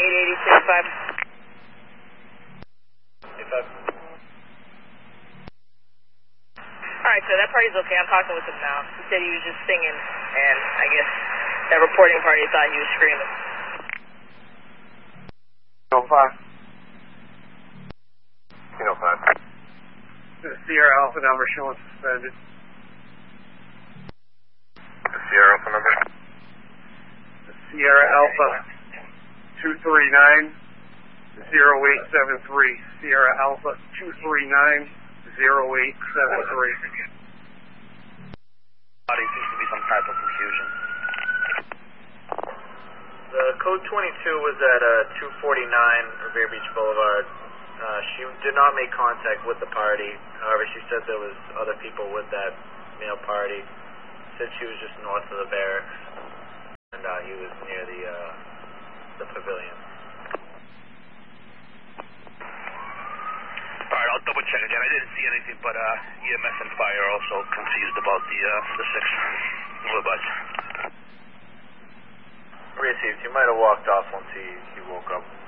Alright, so that party's okay. I'm talking with him now. He said he was just singing, and I guess that reporting party thought he was screaming. 05. 05. The Sierra Alpha number showing suspended. The Sierra Alpha number? The Sierra Alpha 239 0873. Sierra Alpha 239 0873. Body seems to be some type of confusion. The code 22 was at 249 Revere Beach Boulevard. She did not make contact with the party. However, she said there was other people with that male party. Said she was just north of the barracks, and he was near the pavilion. Alright, I'll double check again. I didn't see anything, but EMS and fire are also confused about the 6. What about you? Received. He might have walked off once he woke up.